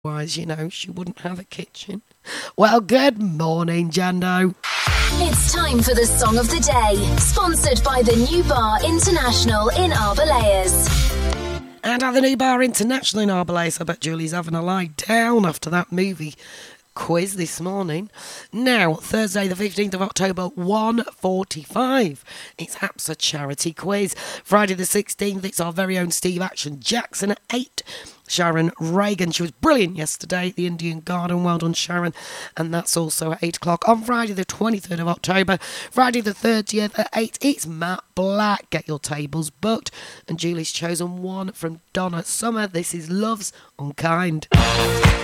Otherwise, she wouldn't have a kitchen. Well, good morning, Jando. It's time for the Song of the Day, sponsored by the New Bar International in Arboleas. And at the New Bar International in Arboleas, I bet Julie's having a lie down after that movie quiz this morning. Now, Thursday the 15th of October, 1:45. It's APSA Charity Quiz. Friday the 16th, it's our very own Steve Action Jackson at 8. Sharon Reagan, she was brilliant yesterday at the Indian Garden. Well done, Sharon. And that's also at 8 o'clock. On Friday the 23rd of October, Friday the 30th at 8, it's Matt Black. Get your tables booked. And Julie's chosen one from Donna Summer. This is Love's Unkind.